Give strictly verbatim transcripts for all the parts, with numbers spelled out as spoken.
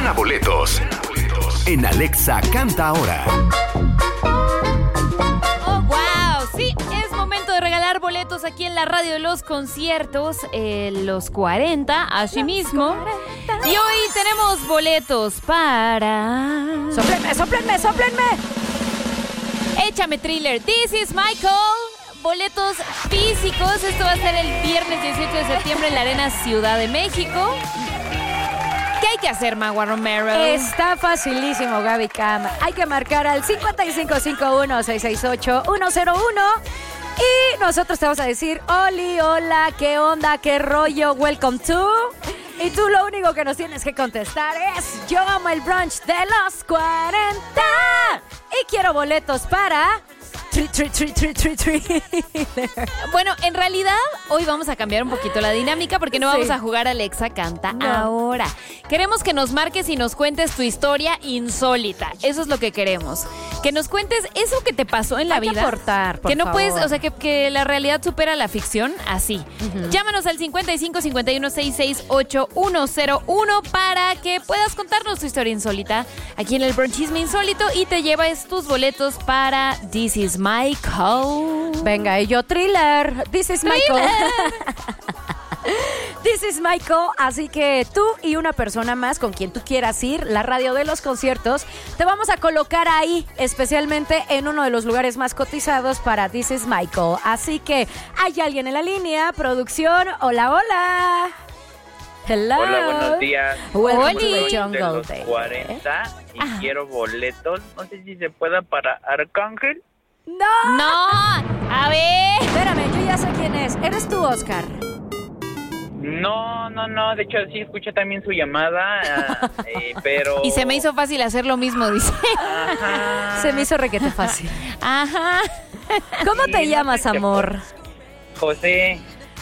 Gana boletos en Alexa Canta Ahora. Oh, wow. Sí, es momento de regalar boletos aquí en la radio de los conciertos, eh, los cuarenta, así mismo. Y hoy tenemos boletos para... ¡Sóplenme, sóplenme, sóplenme! Échame thriller. This is Michael. Boletos físicos. Esto va a ser el viernes dieciocho de septiembre en la Arena Ciudad de México. ¿Qué hay que hacer, Magua Romero? Está facilísimo, Gaby Cam. Hay que marcar al cincuenta y cinco cincuenta y uno, seiscientos sesenta y ocho, ciento uno y nosotros te vamos a decir, Oli, hola, ¿qué onda? ¿Qué rollo? Welcome to... Y tú lo único que nos tienes que contestar es, yo amo el brunch de los cuarenta y quiero boletos para... Tri, tri, tri, tri, tri, tri. Bueno, en realidad hoy vamos a cambiar un poquito la dinámica porque no Sí. vamos a jugar Alexa Canta No. Ahora. Queremos que nos marques y nos cuentes tu historia insólita. Eso es lo que queremos. Que nos cuentes eso que te pasó en la Hay que vida. aportar, por que no favor. puedes, o sea, que, que la realidad supera la ficción así. Uh-huh. Llámanos al cincuenta y cinco cincuenta y uno, sesenta y seis ocho, ciento uno para que puedas contarnos tu historia insólita aquí en el Bronchisme Insólito y te llevas tus boletos para This is Michael. Venga, y yo, thriller. This is Michael. This is Michael. Así que tú y una persona más con quien tú quieras ir, la radio de los conciertos, te vamos a colocar ahí, especialmente en uno de los lugares más cotizados para This is Michael. Así que hay alguien en la línea, producción. Hola, hola. Hello. Hola, buenos días. Welcome to Oli. the De jungle, los baby. cuarenta y Ajá. quiero boletos. No sé si se pueda para Arcángel. ¡No! No, a ver. Espérame, yo ya sé quién es. Eres tú, Oscar. No, no, no. De hecho, sí escuché también su llamada, ah, eh, pero... Y se me hizo fácil hacer lo mismo, dice. Ajá. Se me hizo requete fácil. Ajá. ¿Cómo Sí, te no llamas, sé qué amor? José.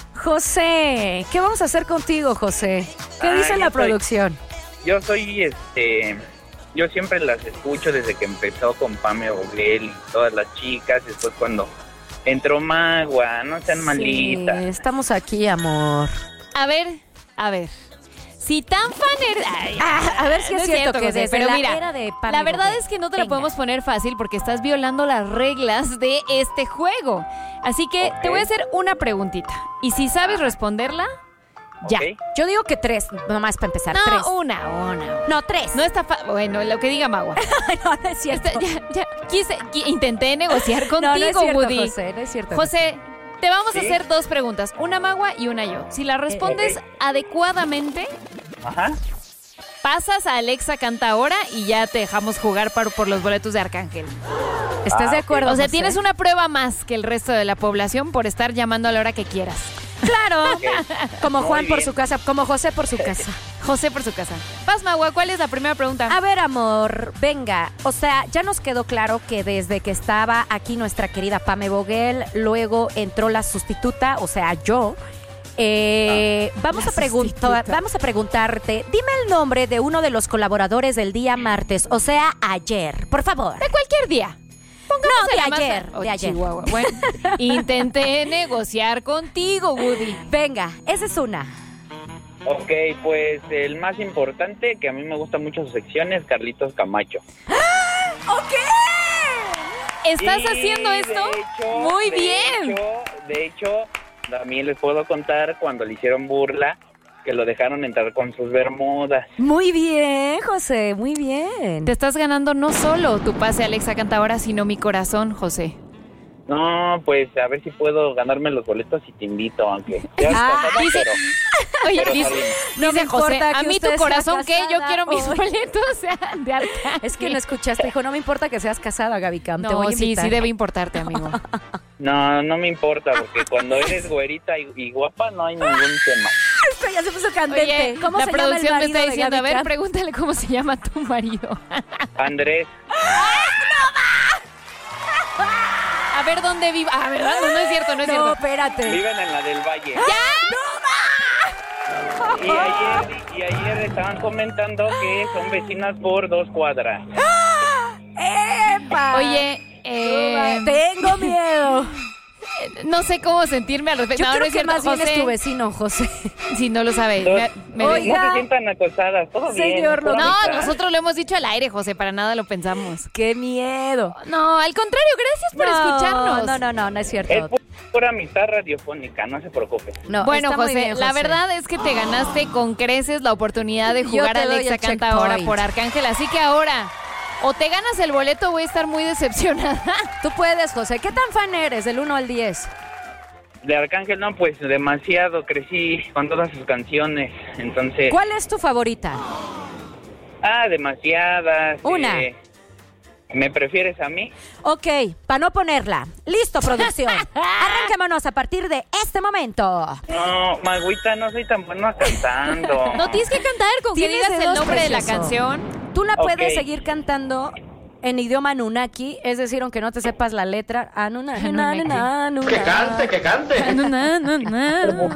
José, ¿qué vamos a hacer contigo, José? ¿Qué Ah, dice yo la soy- producción? Yo soy, este... Yo siempre las escucho desde que empezó con Pame Oglel y todas las chicas. Después cuando entró Magua, no sean malitas. Sí, estamos aquí, amor. A ver, a ver. Si tan fan eres... Ay, Ah, a ver si no es cierto que José, desde pero la mira, era de Pame la verdad Oglel. es que no te la Venga. podemos poner fácil porque estás violando las reglas de este juego. Así que Ok. te voy a hacer una preguntita. Y si sabes responderla, ya. Ok. Yo digo que tres, nomás para empezar. No, tres. una, una. No, tres. No está fa- Bueno, lo que diga Magua. no, no es cierto. Está- ya, ya, quise, qui- intenté negociar contigo, no, no es cierto, Woody. José, no es cierto. José, te vamos a ¿Sí? hacer dos preguntas. Una Magua y una yo. Si la respondes ok. adecuadamente, Ajá. pasas a Alexa Canta Ahora y ya te dejamos jugar por, por los boletos de Arcángel. ¿Estás Ah, de ok. acuerdo, O sea, José? tienes una prueba más que el resto de la población por estar llamando a la hora que quieras. Claro. Como Muy Juan por bien. su casa, como José por su casa. José por su casa. Vas, Magua, ¿cuál es la primera pregunta? A ver, amor, venga. O sea, ya nos quedó claro que desde que estaba aquí nuestra querida Pame Boguel, luego entró la sustituta, o sea, yo. Eh, vamos, la a preguntar, sustituta. vamos a preguntarte, dime el nombre de uno de los colaboradores del día martes, o sea, ayer, por favor. De cualquier día. No, de la más- ayer, Oh, de ayer. Chihuahua. Bueno, intenté negociar contigo, Woody. Venga, esa es una. Ok, pues el más importante, que a mí me gusta mucho su sección, es Carlitos Camacho. ¡Ok! ¿Estás Y, haciendo de esto? hecho, Muy de bien. hecho, de hecho, también les puedo contar cuando le hicieron burla, que lo dejaron entrar con sus bermudas. Muy bien, José, muy bien. Te estás ganando no solo tu pase a Alexa Canta Ahora, sino mi corazón, José. No, pues a ver si puedo ganarme los boletos y te invito, aunque seas Ah, casada, dice- pero... Oye, pero dice, salimos. No dice me José, importa a que mí usted tu corazón, sea ¿qué? Yo casada quiero mis hoy. boletos de Arcángel. Es que no escuchaste, dijo, no me importa que seas casada, Gaby Cam, te voy No, a sí, invitar. sí debe importarte, amigo. No, no me importa, porque cuando eres güerita y, y guapa no hay ningún tema. Esto ya se puso candente. Oye, ¿Cómo la se llama el producción me marido está de diciendo, a Gaby ver, Cam? pregúntale cómo se llama tu marido. Andrés, A ver dónde vive. Ah, ¿verdad? No, no es cierto, no es No, cierto. espérate. viven en la del Valle. ¡Ya! Y ayer, y ayer estaban comentando que son vecinas por dos cuadras. ¡Epa! Oye, eh, Tengo miedo. No sé cómo sentirme al respecto. Yo No, no creo es que cierto, más bien José. es tu vecino, José. Si no lo sabe. No, Me- me- Oiga. no se sientan acosadas, todo bien. Señor, todo No, bien. nosotros lo hemos dicho al aire, José, para nada lo pensamos. ¡Qué miedo! No, al contrario, gracias por No, escucharnos. No, no, no, no es cierto. Es pu- pura amistad radiofónica, no se preocupe. No, Bueno, está muy José, bien, la José. verdad es que te ganaste con creces la oportunidad de Yo jugar te a doy Alexa el Canta Ahora checkpoint. por Arcángel. Así que ahora, o te ganas el boleto, voy a estar muy decepcionada. Tú puedes, José. ¿Qué tan fan eres del uno al diez? De Arcángel, no, pues demasiado, crecí con todas sus canciones, entonces... ¿Cuál es tu favorita? Ah, demasiadas. Una. eh, ¿Me prefieres a mí? Ok, para no ponerla. Listo, producción. Arranquémonos a partir de este momento. No, Magüita, no soy tan bueno cantando. No tienes que cantar con que Tienes digas de el dos, nombre de la precioso. canción. Tú la puedes Ok. seguir cantando en idioma Anunnaki, es decir, aunque no te sepas la letra. Anunnaki. Anunnaki. Anunnaki. Que cante, que cante. No, no, no, no.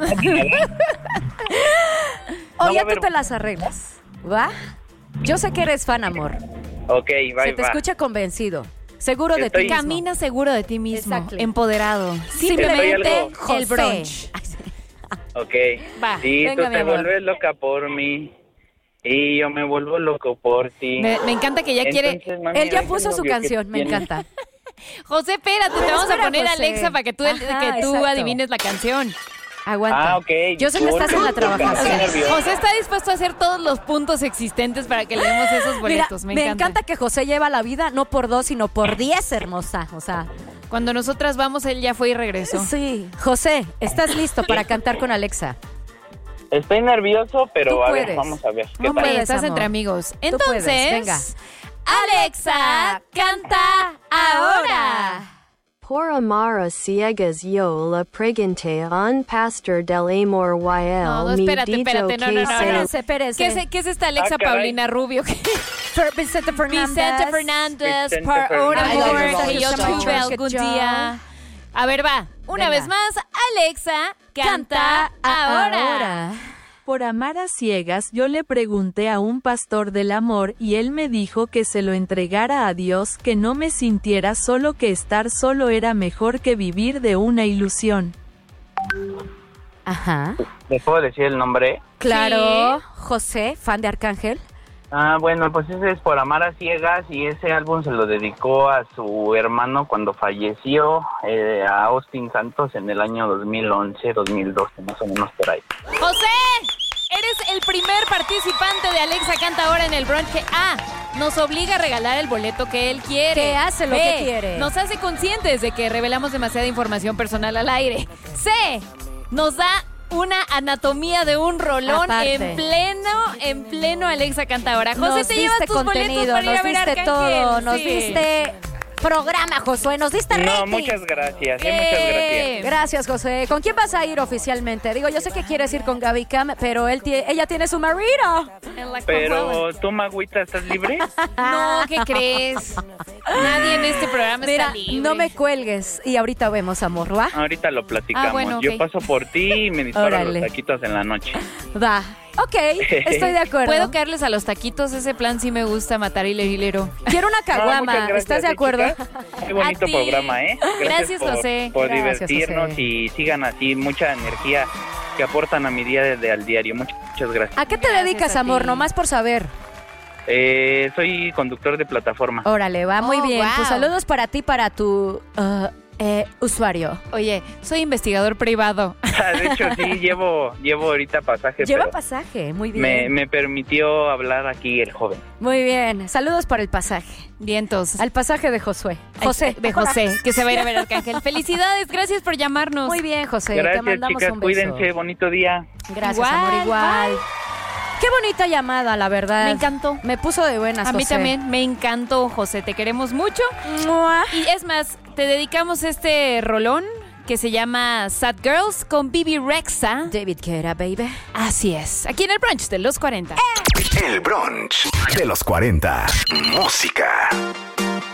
O No, ya a ver. tú te las arreglas, ¿va? Yo sé que eres fan, amor. Ok, va, Se te va. escucha convencido. Seguro de Estoy- ti mismo. Camina seguro de ti mismo, Exactly. empoderado. Estoy Simplemente algo- el José. brunch. Ok. Va, Sí, venga, tú mi te amor. vuelves loca por mí. Y yo me vuelvo loco por ti. Me, me encanta que ya quiere... Entonces, mami, Él ya ese puso su novio que canción, me tienes. encanta. José, espérate, te vamos espera, a poner a José. Alexa para que tú, Ajá, que tú exacto. adivines la canción. Aguanta. Ah, ok. Yo sé que estás en la disculpa, trabajación. estoy nervioso. José está dispuesto a hacer todos los puntos existentes para que le demos esos Mira, boletos. me, encanta. que José lleva la vida no por dos, sino por diez, hermosa. O sea, Cuando nosotras vamos, él ya fue y regresó. sí. José, ¿estás listo para cantar con Alexa? Estoy nervioso, pero Tú a ver, puedes. vamos a ver. ¿Qué Tú tal? puedes, estás amor. entre amigos. Tú puedes, Entonces, venga. Alexa, canta ahora. Por amar ciegas yo la pregunté an pastor del amor y él No, no, me espérate, dijo espérate, no, que no, no, se- no. Espérense, espérense. ¿Qué es, qué es esta Alexa Ah, caray. Paulina Rubio? Fer- Vicente Fernández. Vicente Fernández, Vicente por un Fernández. amor Ay, que yo Alexa, tuve Alexa, algún Alexa. día. A ver, va. Una Venga. vez más, Alexa, canta ahora. Por amar a ciegas, yo le pregunté a un pastor del amor y él me dijo que se lo entregara a Dios, que no me sintiera solo, que estar solo era mejor que vivir de una ilusión. Ajá. ¿Les puedo decir el nombre? Claro. José, fan de Arcángel. Ah, bueno, pues ese es Por amar a ciegas y ese álbum se lo dedicó a su hermano cuando falleció, eh, a Austin Santos en el año dos mil once, dos mil doce, más o menos por ahí. José, eres el primer participante de Alexa Canta Ahora en el brunch que A, nos obliga a regalar el boleto que él quiere. Que hace lo B, que quiere. Nos hace conscientes de que revelamos demasiada información personal al aire. C, nos da una anatomía de un rolón Aparte. en pleno, en pleno Alexa Canta Ahora. José, Nos te llevas diste tus boletos contenido, para ir a nos ver diste Arcángel. todo, nos Sí. diste programa, Josué, nos diste No, rating. muchas gracias, eh, Eh. muchas gracias. Gracias, José. ¿Con quién vas a ir oficialmente? Digo, yo sé que quieres ir con Gaby Cam, pero él tie- ella tiene su marido. En la Pero tú, Magüita, ¿estás libre? No, ¿qué crees? Nadie en este programa Mira, está libre. no me cuelgues y ahorita vemos, amor, ¿va? Ahorita lo platicamos. Ah, bueno, ok. Yo paso por ti y me disparo Órale. los taquitos en la noche. Va. Ok, estoy de acuerdo. ¿Puedo caerles a los taquitos? Ese plan sí me gusta, matar y hilero. Quiero una No, caguama. muchas gracias, ¿Estás de eh, acuerdo? chicas. Qué bonito A ti. programa, ¿eh? Gracias, por, José. por Gracias, divertirnos José. y sigan así, mucha energía que aportan a mi día desde al diario. Muchas, muchas gracias. ¿A qué te Gracias dedicas, a amor? ti. Nomás por saber. Eh, soy conductor de plataforma. Órale, va muy Oh, bien. wow. Pues saludos para ti, para tu uh, eh, usuario. Oye, soy investigador privado. De hecho, sí, llevo, llevo ahorita pasaje, Lleva pero pasaje, muy bien. me, me permitió hablar aquí el joven. Muy bien. Saludos para el pasaje. Vientos. Al pasaje de Josué. José. De José, que se va a ir a ver Arcángel. Felicidades, gracias por llamarnos. Muy bien, José. te Gracias, mandamos chicas, un beso. cuídense, bonito día. Gracias, Igual, amor, igual. Qué bonita llamada, la verdad. Me encantó. Me puso de buenas, A mí José. también me encantó, José. Te queremos mucho. Mua. Y es más, te dedicamos este rolón que se llama Sad Girls con Bibi Rexha. David Guetta, baby. Así es, aquí en el brunch de los cuarenta. El brunch de los cuarenta. Música.